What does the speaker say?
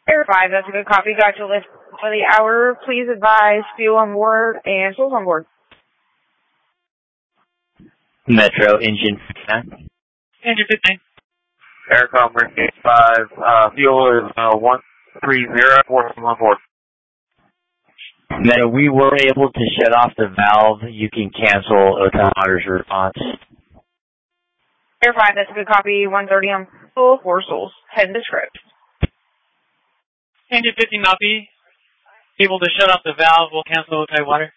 Air 5, that's a good copy. Got your list for the hour. Please advise fuel on board and souls on board. Metro, engine 59. Engine 15. Aircom Ring 5, fuel is 130, 4 board. Metro, we were able to shut off the valve. You can cancel Otawater's response. Air 5, that's a good copy. 130 on full, 4 souls. Head to script. Engine 15 copy. Able to shut off the valve. We'll cancel Otawater.